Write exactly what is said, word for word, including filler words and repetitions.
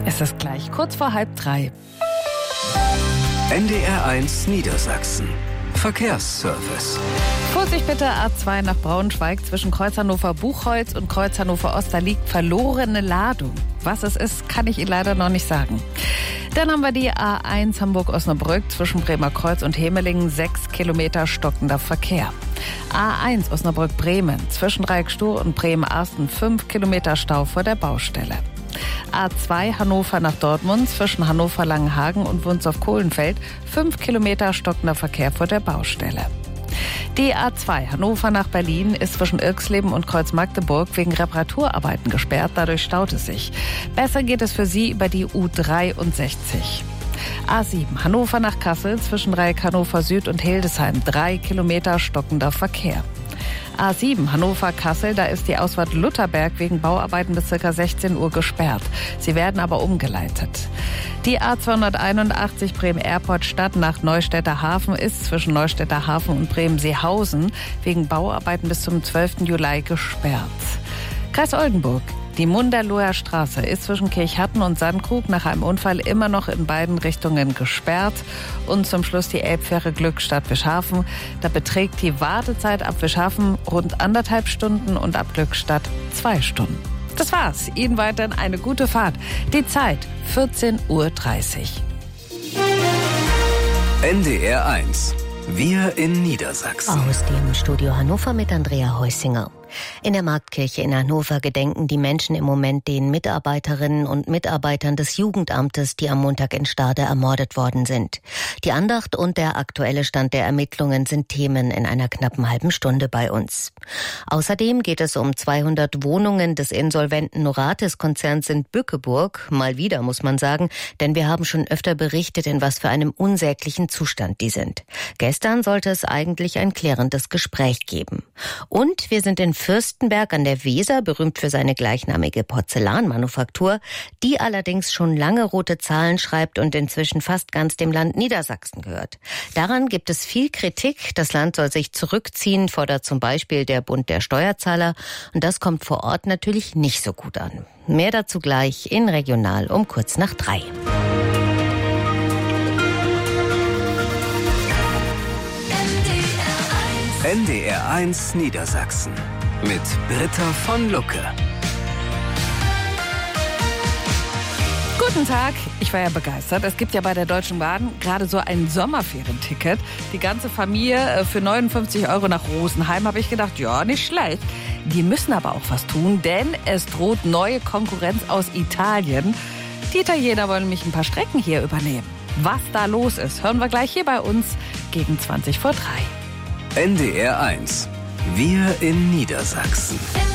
Es ist gleich kurz vor halb drei. N D R eins Niedersachsen. Verkehrsservice. Vorsicht bitte, A zwei nach Braunschweig zwischen Kreuz Hannover-Buchholz und Kreuz Hannover-Ost. Da liegt verlorene Ladung. Was es ist, kann ich Ihnen leider noch nicht sagen. Dann haben wir die A eins Hamburg-Osnabrück zwischen Bremerkreuz und Hemelingen. Sechs Kilometer stockender Verkehr. A eins Osnabrück-Bremen zwischen Reikstow und Bremen-Arsten. Fünf Kilometer Stau vor der Baustelle. A zwei Hannover nach Dortmund zwischen Hannover-Langenhagen und Wunsdorf-Kohlenfeld. Fünf Kilometer stockender Verkehr vor der Baustelle. Die A zwei Hannover nach Berlin ist zwischen Irxleben und Kreuz Magdeburg wegen Reparaturarbeiten gesperrt. Dadurch staut es sich. Besser geht es für Sie über die U dreiundsechzig. A sieben Hannover nach Kassel zwischen Dreieck Hannover Süd und Hildesheim. Drei Kilometer stockender Verkehr. A sieben Hannover-Kassel, da ist die Ausfahrt Lutherberg wegen Bauarbeiten bis ca. sechzehn Uhr gesperrt. Sie werden aber umgeleitet. Die A zweihunderteinundachtzig Bremen-Airport-Stadt nach Neustädter Hafen ist zwischen Neustädter Hafen und Bremen-Seehausen wegen Bauarbeiten bis zum zwölften Juli gesperrt. Kreis Oldenburg. Die Munderloher Straße ist zwischen Kirchhatten und Sandkrug nach einem Unfall immer noch in beiden Richtungen gesperrt. Und zum Schluss die Elbfähre Glückstadt-Wischhafen. Da beträgt die Wartezeit ab Wischhafen rund anderthalb Stunden und ab Glückstadt zwei Stunden. Das war's. Ihnen weiterhin eine gute Fahrt. Die Zeit vierzehn Uhr dreißig. N D R eins. Wir in Niedersachsen. Aus dem Studio Hannover mit Andrea Heusinger. In der Marktkirche in Hannover gedenken die Menschen im Moment den Mitarbeiterinnen und Mitarbeitern des Jugendamtes, die am Montag in Stade ermordet worden sind. Die Andacht und der aktuelle Stand der Ermittlungen sind Themen in einer knappen halben Stunde bei uns. Außerdem geht es um zweihundert Wohnungen des insolventen Noratis-Konzerns in Bückeburg. Mal wieder, muss man sagen, denn wir haben schon öfter berichtet, in was für einem unsäglichen Zustand die sind. Gestern sollte es eigentlich ein klärendes Gespräch geben. Und wir sind in Fürstenberg an der Weser, berühmt für seine gleichnamige Porzellanmanufaktur, die allerdings schon lange rote Zahlen schreibt und inzwischen fast ganz dem Land Niedersachsen gehört. Daran gibt es viel Kritik. Das Land soll sich zurückziehen, fordert zum Beispiel der Bund der Steuerzahler. Und das kommt vor Ort natürlich nicht so gut an. Mehr dazu gleich in Regional um kurz nach drei. N D R eins Niedersachsen mit Britta von Lucke. Guten Tag, ich war ja begeistert. Es gibt ja bei der Deutschen Bahn gerade so ein Sommerferienticket. Die ganze Familie für neunundfünfzig Euro nach Rosenheim, habe ich gedacht, ja, nicht schlecht. Die müssen aber auch was tun, denn es droht neue Konkurrenz aus Italien. Die Italiener wollen nämlich ein paar Strecken hier übernehmen. Was da los ist, hören wir gleich hier bei uns gegen zwanzig vor drei. N D R eins. Wir in Niedersachsen.